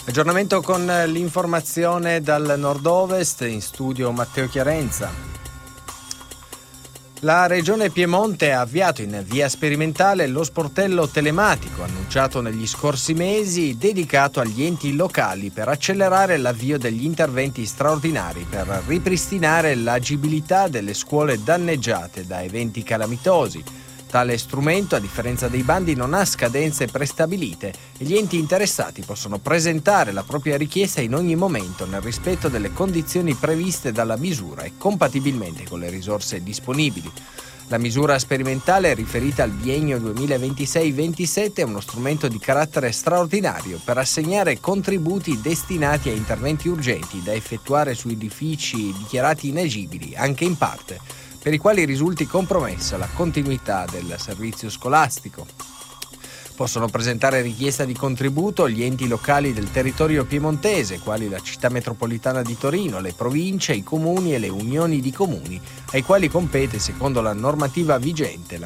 Aggiornamento con l'informazione dal nord-ovest, in studio Matteo Chiarenza. La Regione Piemonte ha avviato in via sperimentale lo sportello telematico annunciato negli scorsi mesi, dedicato agli enti locali per accelerare l'avvio degli interventi straordinari per ripristinare l'agibilità delle scuole danneggiate da eventi calamitosi. Tale strumento, a differenza dei bandi, non ha scadenze prestabilite e gli enti interessati possono presentare la propria richiesta in ogni momento nel rispetto delle condizioni previste dalla misura e compatibilmente con le risorse disponibili. La misura sperimentale, riferita al biennio 2026-27, è uno strumento di carattere straordinario per assegnare contributi destinati a interventi urgenti da effettuare su edifici dichiarati inagibili, anche in parte, per i quali risulti compromessa la continuità del servizio scolastico. Possono presentare richiesta di contributo gli enti locali del territorio piemontese, quali la città metropolitana di Torino, le province, i comuni e le unioni di comuni, ai quali compete, secondo la normativa vigente, la